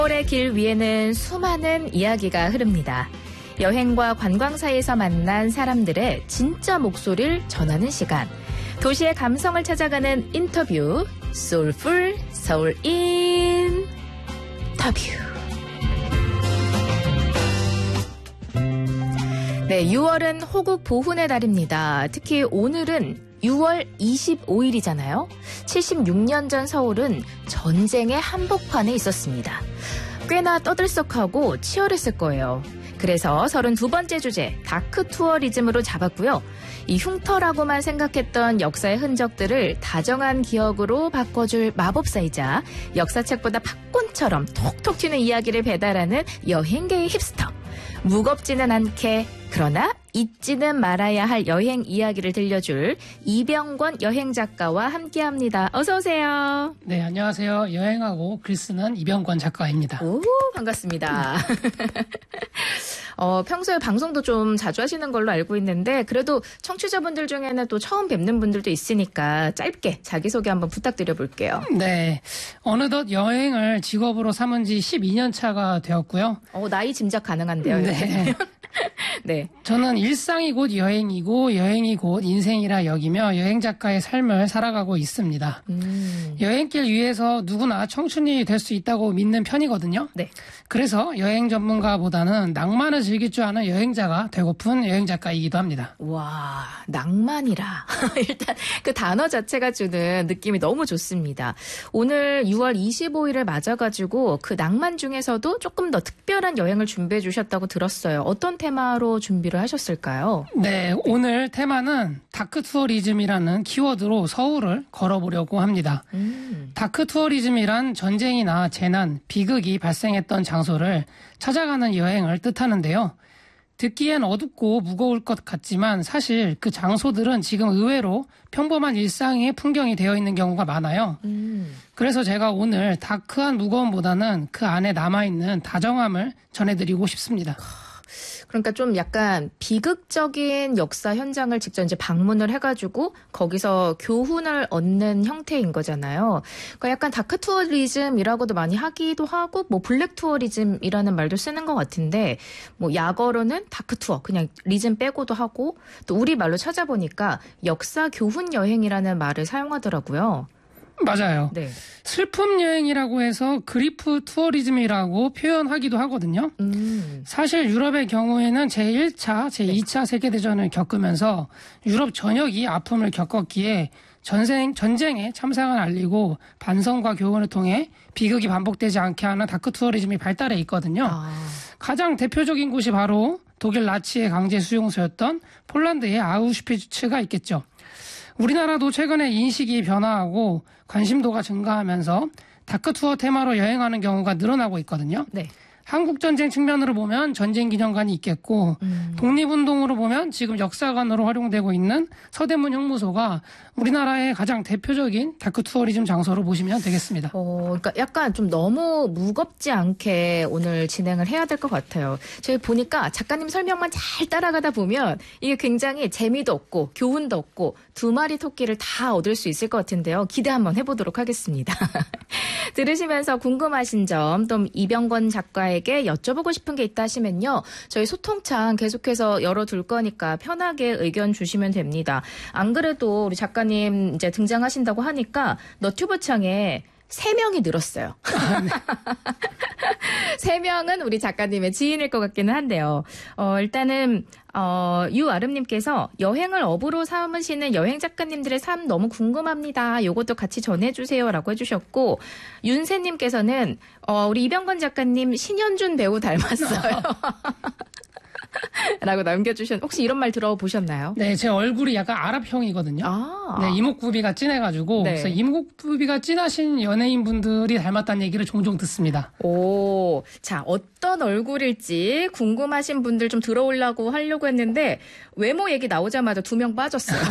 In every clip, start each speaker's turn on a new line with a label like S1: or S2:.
S1: 서울의 길 위에는 수많은 이야기가 흐릅니다. 여행과 관광 사이에서 만난 사람들의 진짜 목소리를 전하는 시간. 도시의 감성을 찾아가는 인터뷰. 소울풀 서울 인터뷰. 네, 6월은 호국 보훈의 달입니다. 특히 오늘은 6월 25일이잖아요. 76년 전 서울은 전쟁의 한복판에 있었습니다. 꽤나 떠들썩하고 치열했을 거예요. 그래서 32번째 주제 다크 투어리즘으로 잡았고요. 이 흉터라고만 생각했던 역사의 흔적들을 다정한 기억으로 바꿔줄 마법사이자 역사책보다 팝콘처럼 톡톡 튀는 이야기를 배달하는 여행계의 힙스터. 무겁지는 않게 그러나 잊지는 말아야 할 여행 이야기를 들려줄 이병권 여행작가와 함께합니다. 어서 오세요.
S2: 네, 안녕하세요. 여행하고 글 쓰는 이병권 작가입니다.
S1: 오, 반갑습니다. 평소에 방송도 좀 자주 하시는 걸로 알고 있는데 그래도 청취자분들 중에는 또 처음 뵙는 분들도 있으니까 짧게 자기소개 한번 부탁드려 볼게요.
S2: 네, 어느덧 여행을 직업으로 삼은 지 12년 차가 되었고요.
S1: 나이 짐작 가능한데요.
S2: 네.
S1: 네.
S2: 저는 일상이 곧 여행이고 여행이 곧 인생이라 여기며 여행작가의 삶을 살아가고 있습니다. 여행길 위에서 누구나 청춘이 될 수 있다고 믿는 편이거든요.
S1: 네.
S2: 그래서 여행 전문가보다는 낭만을 즐길 줄 아는 여행자가 되고픈 여행작가이기도 합니다.
S1: 와, 낭만이라. 일단 그 단어 자체가 주는 느낌이 너무 좋습니다. 오늘 6월 25일을 맞아가지고 그 낭만 중에서도 조금 더 특별한 여행을 준비해 주셨다고 들었어요. 어떤 테마로 준비를 하셨을까요?
S2: 네, 오늘 테마는 다크 투어리즘이라는 키워드로 서울을 걸어보려고 합니다. 다크 투어리즘이란 전쟁이나 재난, 비극이 발생했던 장소를 찾아가는 여행을 뜻하는데요. 듣기엔 어둡고 무거울 것 같지만 사실 그 장소들은 지금 의외로 평범한 일상의 풍경이 되어 있는 경우가 많아요. 그래서 제가 오늘 다크한 무거움보다는 그 안에 남아있는 다정함을 전해드리고 싶습니다.
S1: 그러니까 좀 약간 비극적인 역사 현장을 직접 이제 방문을 해가지고 거기서 교훈을 얻는 형태인 거잖아요. 그러니까 약간 다크 투어리즘이라고도 많이 하기도 하고 뭐 블랙 투어리즘이라는 말도 쓰는 것 같은데 뭐 약어로는 다크 투어 그냥 리즘 빼고도 하고 또 우리 말로 찾아보니까 역사 교훈 여행이라는 말을 사용하더라고요.
S2: 맞아요.
S1: 네.
S2: 슬픔 여행이라고 해서 그리프 투어리즘이라고 표현하기도 하거든요. 사실 유럽의 경우에는 제1차, 제2차 세계대전을 겪으면서 유럽 전역이 아픔을 겪었기에 전쟁의 참상을 알리고 반성과 교훈을 통해 비극이 반복되지 않게 하는 다크 투어리즘이 발달해 있거든요. 가장 대표적인 곳이 바로 독일 나치의 강제 수용소였던 폴란드의 아우슈비츠가 있겠죠. 우리나라도 최근에 인식이 변화하고 관심도가 증가하면서 다크 투어 테마로 여행하는 경우가 늘어나고 있거든요.
S1: 네.
S2: 한국전쟁 측면으로 보면 전쟁기념관이 있겠고 독립운동으로 보면 지금 역사관으로 활용되고 있는 서대문 형무소가 우리나라의 가장 대표적인 다크 투어리즘 장소로 보시면 되겠습니다.
S1: 그러니까 약간 좀 너무 무겁지 않게 오늘 진행을 해야 될 것 같아요. 저희 보니까 작가님 설명만 잘 따라가다 보면 이게 굉장히 재미도 없고 교훈도 없고 두 마리 토끼를 다 얻을 수 있을 것 같은데요. 기대 한번 해보도록 하겠습니다. 들으시면서 궁금하신 점 또 이병권 작가에게 여쭤보고 싶은 게 있다 하시면요. 저희 소통창 계속해서 열어둘 거니까 편하게 의견 주시면 됩니다. 안 그래도 우리 작가님 이제 등장하신다고 하니까 너튜브 창에 3명이 늘었어요. 3명은 우리 작가님의 지인일 것 같기는 한데요. 일단은 유아름님께서 여행을 업으로 삼으시는 여행 작가님들의 삶 너무 궁금합니다. 요것도 같이 전해주세요라고 해주셨고 윤세님께서는 우리 이병건 작가님 신현준 배우 닮았어요. 라고 남겨주셨는데 혹시 이런 말 들어보셨나요?
S2: 네, 제 얼굴이 약간 아랍형이거든요. 네, 이목구비가 진해가지고
S1: 네.
S2: 그래서 이목구비가 진하신 연예인분들이 닮았다는 얘기를 종종 듣습니다.
S1: 오, 자, 어떤 얼굴일지 궁금하신 분들 좀 들어오려고 하려고 했는데 외모 얘기 나오자마자 2명 빠졌어요.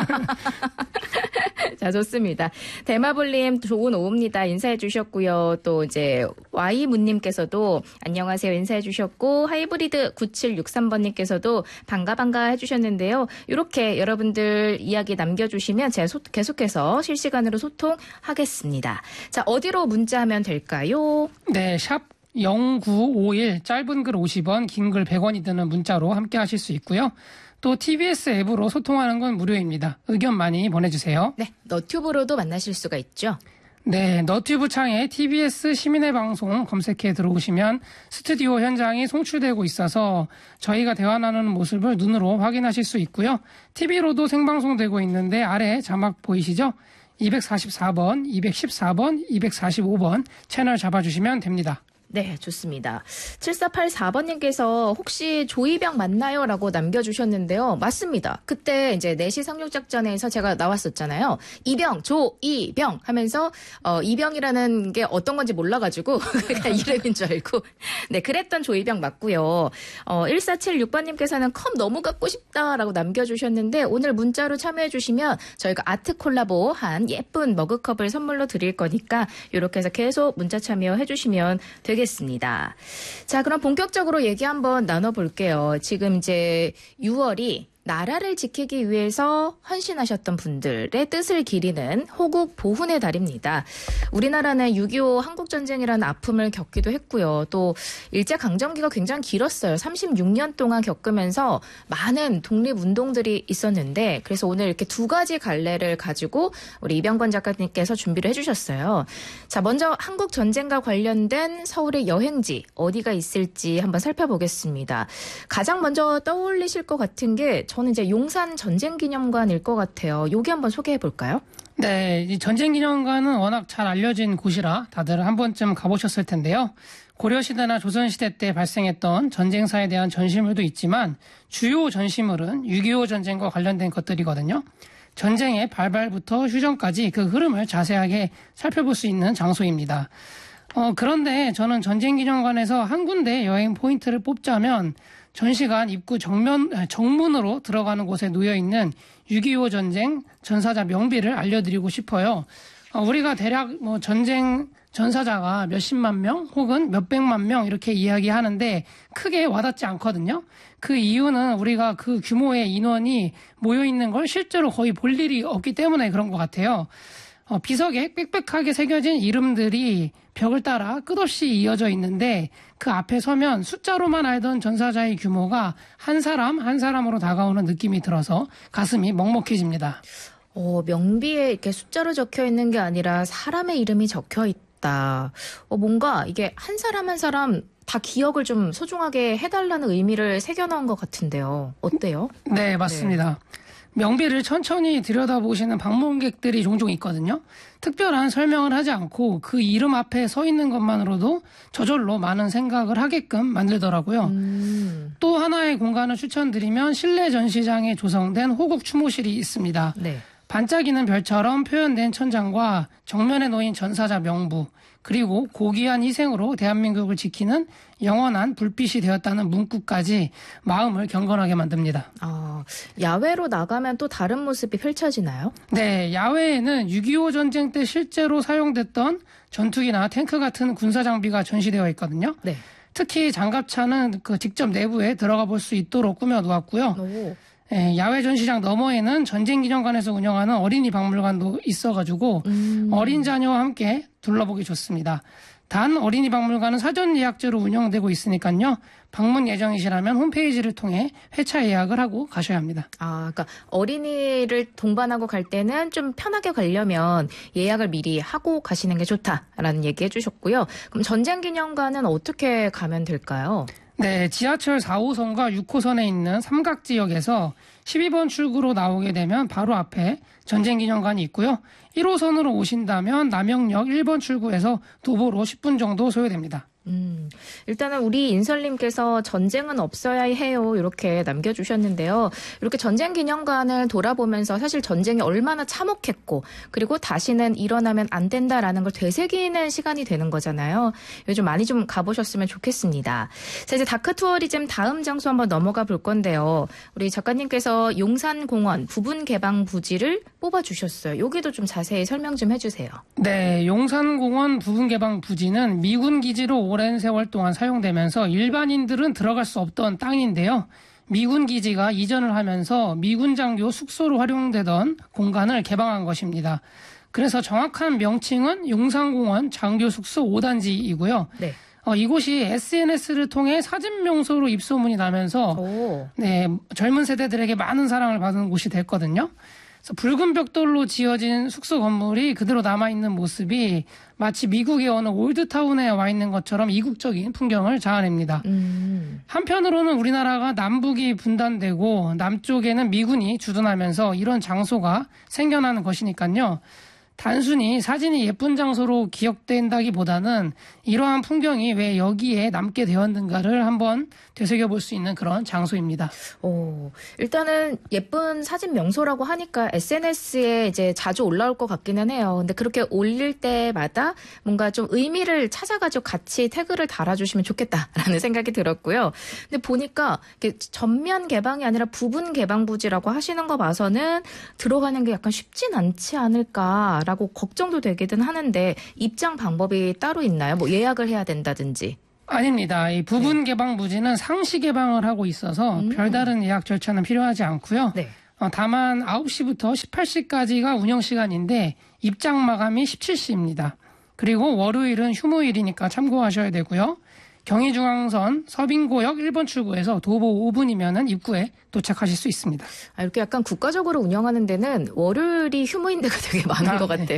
S1: 자, 좋습니다. 대마볼님 좋은 오후입니다. 인사해 주셨고요. 또 이제 Y문님께서도 안녕하세요 인사해 주셨고 하이브리드 9763번님께서도 반가 해주셨는데요. 이렇게 여러분들 이야기 남겨주시면 제가 계속해서 실시간으로 소통하겠습니다. 자, 어디로 문자하면 될까요?
S2: 네, 샵 0951 짧은 글 50원, 긴 글 100원이 드는 문자로 함께 하실 수 있고요. 또 TBS 앱으로 소통하는 건 무료입니다. 의견 많이 보내주세요.
S1: 네, 너튜브로도 만나실 수가 있죠.
S2: 네, 너튜브 창에 TBS 시민의 방송 검색해 들어오시면 스튜디오 현장이 송출되고 있어서 저희가 대화 나누는 모습을 눈으로 확인하실 수 있고요. TV로도 생방송되고 있는데 아래 자막 보이시죠? 244번, 214번, 245번 채널 잡아주시면 됩니다.
S1: 네, 좋습니다. 7484번님께서 혹시 조이병 맞나요? 라고 남겨주셨는데요. 맞습니다. 그때 이제 4시 상륙작전에서 제가 나왔었잖아요. 이병, 조이병 하면서, 이병이라는 게 어떤 건지 몰라가지고, 그냥 이름인 줄 알고. 네, 그랬던 조이병 맞고요. 1476번님께서는 컵 너무 갖고 싶다라고 남겨주셨는데, 오늘 문자로 참여해주시면 저희가 아트 콜라보 한 예쁜 머그컵을 선물로 드릴 거니까, 이렇게 해서 계속 문자 참여해주시면 되겠습니다. 자, 그럼 본격적으로 얘기 한번 나눠볼게요. 지금 이제 6월이 나라를 지키기 위해서 헌신하셨던 분들의 뜻을 기리는 호국 보훈의 달입니다. 우리나라는 6.25 한국전쟁이라는 아픔을 겪기도 했고요. 또 일제강점기가 굉장히 길었어요. 36년 동안 겪으면서 많은 독립운동들이 있었는데 그래서 오늘 이렇게 두 가지 갈래를 가지고 우리 이병건 작가님께서 준비를 해주셨어요. 자, 먼저 한국전쟁과 관련된 서울의 여행지 어디가 있을지 한번 살펴보겠습니다. 가장 먼저 떠올리실 것 같은 게 저는 이제 용산 전쟁기념관일 것 같아요. 여기 한번 소개해 볼까요?
S2: 네, 이 전쟁기념관은 워낙 잘 알려진 곳이라 다들 한 번쯤 가보셨을 텐데요. 고려시대나 조선시대 때 발생했던 전쟁사에 대한 전시물도 있지만 주요 전시물은 6.25 전쟁과 관련된 것들이거든요. 전쟁의 발발부터 휴전까지 그 흐름을 자세하게 살펴볼 수 있는 장소입니다. 그런데 저는 전쟁기념관에서 한 군데 여행 포인트를 뽑자면 전시관 입구 정문으로 들어가는 곳에 놓여있는 6.25 전쟁 전사자 명비를 알려드리고 싶어요. 우리가 대략 전쟁 전사자가 몇십만 명 혹은 몇백만 명 이렇게 이야기하는데 크게 와닿지 않거든요. 그 이유는 우리가 그 규모의 인원이 모여있는 걸 실제로 거의 볼 일이 없기 때문에 그런 것 같아요. 비석에 빽빽하게 새겨진 이름들이 벽을 따라 끝없이 이어져 있는데 그 앞에 서면 숫자로만 알던 전사자의 규모가 한 사람 한 사람으로 다가오는 느낌이 들어서 가슴이 먹먹해집니다.
S1: 명비에 이렇게 숫자로 적혀 있는 게 아니라 사람의 이름이 적혀 있다. 뭔가 이게 한 사람 한 사람 다 기억을 좀 소중하게 해달라는 의미를 새겨넣은 것 같은데요. 어때요?
S2: 네, 맞습니다. 네. 명비를 천천히 들여다보시는 방문객들이 종종 있거든요. 특별한 설명을 하지 않고 그 이름 앞에 서 있는 것만으로도 저절로 많은 생각을 하게끔 만들더라고요. 또 하나의 공간을 추천드리면 실내 전시장에 조성된 호국 추모실이 있습니다. 네. 반짝이는 별처럼 표현된 천장과 정면에 놓인 전사자 명부 그리고 고귀한 희생으로 대한민국을 지키는 영원한 불빛이 되었다는 문구까지 마음을 경건하게 만듭니다.
S1: 야외로 나가면 또 다른 모습이 펼쳐지나요?
S2: 네, 야외에는 6.25 전쟁 때 실제로 사용됐던 전투기나 탱크 같은 군사 장비가 전시되어 있거든요. 네. 특히 장갑차는 직접 내부에 들어가 볼 수 있도록 꾸며 놓았고요. 네, 야외 전시장 너머에는 전쟁기념관에서 운영하는 어린이 박물관도 있어가지고 어린 자녀와 함께 둘러보기 좋습니다. 단 어린이 박물관은 사전 예약제로 운영되고 있으니까요. 방문 예정이시라면 홈페이지를 통해 회차 예약을 하고 가셔야 합니다.
S1: 그러니까 어린이를 동반하고 갈 때는 좀 편하게 가려면 예약을 미리 하고 가시는 게 좋다라는 얘기 해주셨고요. 그럼 전쟁기념관은 어떻게 가면 될까요?
S2: 네, 지하철 4호선과 6호선에 있는 삼각지역에서 12번 출구로 나오게 되면 바로 앞에 전쟁기념관이 있고요. 1호선으로 오신다면 남영역 1번 출구에서 도보로 10분 정도 소요됩니다.
S1: 일단은 우리 인설님께서 전쟁은 없어야 해요 이렇게 남겨주셨는데요. 이렇게 전쟁기념관을 돌아보면서 사실 전쟁이 얼마나 참혹했고 그리고 다시는 일어나면 안 된다라는 걸 되새기는 시간이 되는 거잖아요. 요즘 많이 좀 가보셨으면 좋겠습니다. 자, 이제 다크투어리즘 다음 장소 한번 넘어가 볼 건데요. 우리 작가님께서 용산공원 부분 개방 부지를 뽑아주셨어요. 여기도 좀 자세히 설명 좀 해주세요.
S2: 네, 용산공원 부분 개방 부지는 미군 기지로 오랜 세월 동안 사용되면서 일반인들은 들어갈 수 없던 땅인데요. 미군 기지가 이전을 하면서 미군 장교 숙소로 활용되던 공간을 개방한 것입니다. 그래서 정확한 명칭은 용산공원 장교 숙소 5단지이고요. 네. 이곳이 SNS를 통해 사진 명소로 입소문이 나면서 네, 젊은 세대들에게 많은 사랑을 받은 곳이 됐거든요. 그래서 붉은 벽돌로 지어진 숙소 건물이 그대로 남아있는 모습이 마치 미국의 어느 올드타운에 와 있는 것처럼 이국적인 풍경을 자아냅니다. 한편으로는 우리나라가 남북이 분단되고 남쪽에는 미군이 주둔하면서 이런 장소가 생겨나는 것이니까요. 단순히 사진이 예쁜 장소로 기억된다기보다는 이러한 풍경이 왜 여기에 남게 되었는가를 한번 되새겨볼 수 있는 그런 장소입니다.
S1: 일단은 예쁜 사진 명소라고 하니까 SNS에 이제 자주 올라올 것 같기는 해요. 근데 그렇게 올릴 때마다 뭔가 좀 의미를 찾아가지고 같이 태그를 달아주시면 좋겠다라는 생각이 들었고요. 근데 보니까 전면 개방이 아니라 부분 개방 부지라고 하시는 거 봐서는 들어가는 게 약간 쉽진 않지 않을까 라고 걱정도 되기는 하는데 입장 방법이 따로 있나요? 뭐 예약을 해야 된다든지.
S2: 아닙니다. 이 부분 개방 부지는 상시 개방을 하고 있어서 별다른 예약 절차는 필요하지 않고요.
S1: 네.
S2: 다만 9시부터 18시까지가 운영 시간인데 입장 마감이 17시입니다. 그리고 월요일은 휴무일이니까 참고하셔야 되고요. 경의중앙선 서빙고역 1번 출구에서 도보 5분이면 입구에 도착하실 수 있습니다.
S1: 이렇게 약간 국가적으로 운영하는 데는 월요일이 휴무인 데가 되게 많은 것 같아요.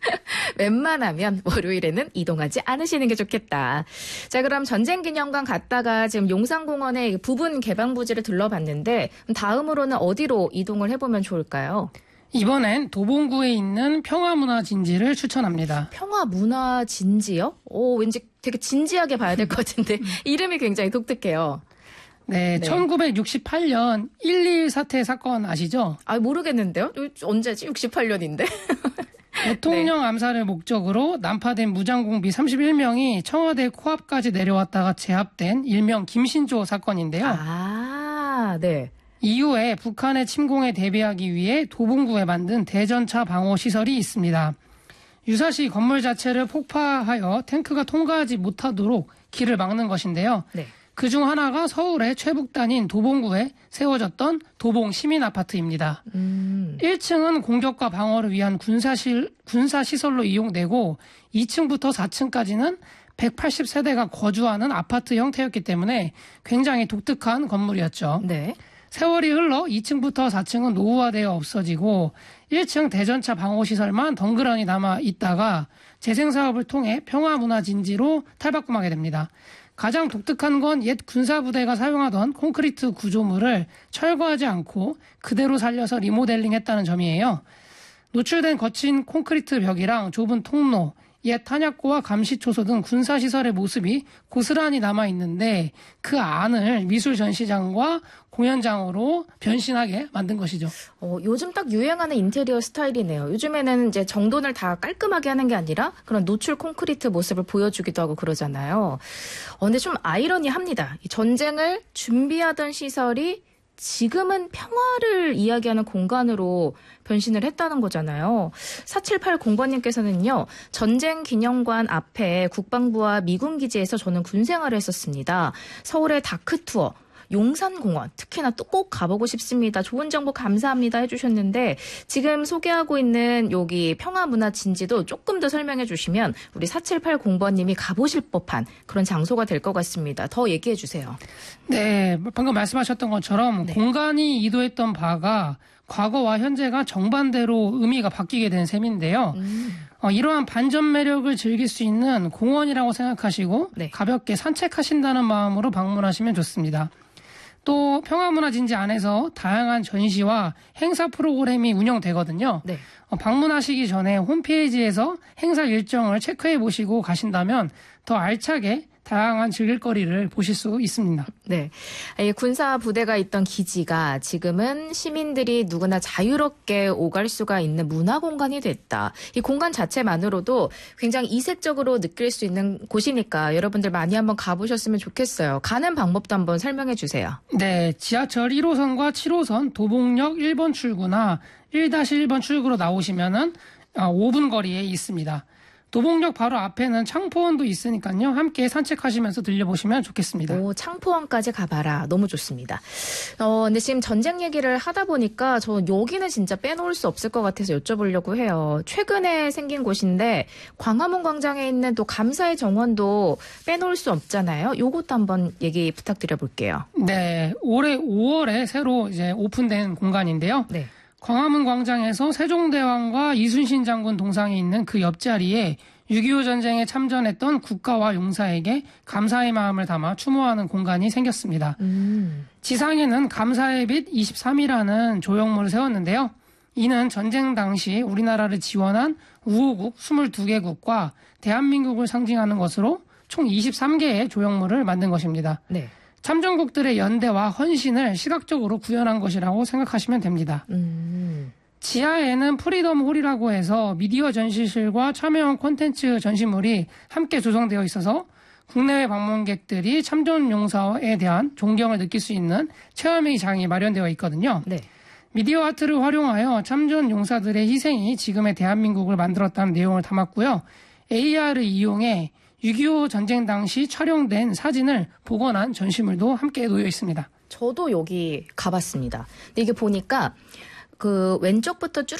S1: 웬만하면 월요일에는 이동하지 않으시는 게 좋겠다. 자, 그럼 전쟁기념관 갔다가 지금 용산공원의 부분 개방 부지를 둘러봤는데 다음으로는 어디로 이동을 해보면 좋을까요?
S2: 이번엔 도봉구에 있는 평화문화진지를 추천합니다.
S1: 평화문화진지요? 왠지 되게 진지하게 봐야 될 것 같은데 이름이 굉장히 독특해요.
S2: 네, 1968년 1.2 사태 사건 아시죠?
S1: 모르겠는데요? 언제지? 68년인데.
S2: 대통령 암살을 목적으로 난파된 무장공비 31명이 청와대 코앞까지 내려왔다가 제압된 일명 김신조 사건인데요.
S1: 네.
S2: 이후에 북한의 침공에 대비하기 위해 도봉구에 만든 대전차 방어 시설이 있습니다. 유사시 건물 자체를 폭파하여 탱크가 통과하지 못하도록 길을 막는 것인데요.
S1: 네. 그중
S2: 하나가 서울의 최북단인 도봉구에 세워졌던 도봉 시민 아파트입니다. 1층은 공격과 방어를 위한 군사시설로 이용되고 2층부터 4층까지는 180세대가 거주하는 아파트 형태였기 때문에 굉장히 독특한 건물이었죠.
S1: 네.
S2: 세월이 흘러 2층부터 4층은 노후화되어 없어지고 1층 대전차 방호시설만 덩그러니 남아 있다가 재생사업을 통해 평화문화진지로 탈바꿈하게 됩니다. 가장 독특한 건 옛 군사부대가 사용하던 콘크리트 구조물을 철거하지 않고 그대로 살려서 리모델링했다는 점이에요. 노출된 거친 콘크리트 벽이랑 좁은 통로, 옛 탄약고와 감시초소 등 군사시설의 모습이 고스란히 남아있는데 그 안을 미술 전시장과 공연장으로 변신하게 만든 것이죠.
S1: 요즘 딱 유행하는 인테리어 스타일이네요. 요즘에는 이제 정돈을 다 깔끔하게 하는 게 아니라 그런 노출 콘크리트 모습을 보여주기도 하고 그러잖아요. 근데 좀 아이러니합니다. 이 전쟁을 준비하던 시설이 지금은 평화를 이야기하는 공간으로 변신을 했다는 거잖아요. 4780번님께서는요. 전쟁기념관 앞에 국방부와 미군기지에서 저는 군생활을 했었습니다. 서울의 다크투어, 용산공원 특히나 또 꼭 가보고 싶습니다. 좋은 정보 감사합니다 해주셨는데 지금 소개하고 있는 여기 평화문화진지도 조금 더 설명해 주시면 우리 4780번님이 가보실 법한 그런 장소가 될 것 같습니다. 더 얘기해 주세요.
S2: 네, 방금 말씀하셨던 것처럼 공간이 이도했던 바가 과거와 현재가 정반대로 의미가 바뀌게 된 셈인데요. 이러한 반전 매력을 즐길 수 있는 공원이라고 생각하시고 가볍게 산책하신다는 마음으로 방문하시면 좋습니다. 또 평화문화진지 안에서 다양한 전시와 행사 프로그램이 운영되거든요. 네. 방문하시기 전에 홈페이지에서 행사 일정을 체크해 보시고 가신다면 더 알차게 다양한 즐길거리를 보실 수 있습니다.
S1: 네, 군사 부대가 있던 기지가 지금은 시민들이 누구나 자유롭게 오갈 수가 있는 문화공간이 됐다. 이 공간 자체만으로도 굉장히 이색적으로 느낄 수 있는 곳이니까 여러분들 많이 한번 가보셨으면 좋겠어요. 가는 방법도 한번 설명해 주세요.
S2: 네, 지하철 1호선과 7호선 도봉역 1번 출구나 1-1번 출구로 나오시면은 5분 거리에 있습니다. 도봉역 바로 앞에는 창포원도 있으니까요. 함께 산책하시면서 들려보시면 좋겠습니다.
S1: 오, 창포원까지 가봐라. 너무 좋습니다. 근데 지금 전쟁 얘기를 하다 보니까 저 여기는 진짜 빼놓을 수 없을 것 같아서 여쭤보려고 해요. 최근에 생긴 곳인데 광화문 광장에 있는 또 감사의 정원도 빼놓을 수 없잖아요. 요것도 한번 얘기 부탁드려 볼게요.
S2: 네, 올해 5월에 새로 이제 오픈된 공간인데요.
S1: 네.
S2: 광화문 광장에서 세종대왕과 이순신 장군 동상이 있는 그 옆자리에 6.25 전쟁에 참전했던 국가와 용사에게 감사의 마음을 담아 추모하는 공간이 생겼습니다. 지상에는 감사의 빛 23이라는 조형물을 세웠는데요. 이는 전쟁 당시 우리나라를 지원한 우호국 22개국과 대한민국을 상징하는 것으로 총 23개의 조형물을 만든 것입니다.
S1: 네.
S2: 참전국들의 연대와 헌신을 시각적으로 구현한 것이라고 생각하시면 됩니다. 지하에는 프리덤 홀이라고 해서 미디어 전시실과 참여형 콘텐츠 전시물이 함께 조성되어 있어서 국내외 방문객들이 참전 용사에 대한 존경을 느낄 수 있는 체험의 장이 마련되어 있거든요.
S1: 네.
S2: 미디어 아트를 활용하여 참전 용사들의 희생이 지금의 대한민국을 만들었다는 내용을 담았고요. AR을 이용해 6.25 전쟁 당시 촬영된 사진을 복원한 전시물도 함께 놓여 있습니다.
S1: 저도 여기 가봤습니다. 근데 이게 보니까 그 왼쪽부터 쭉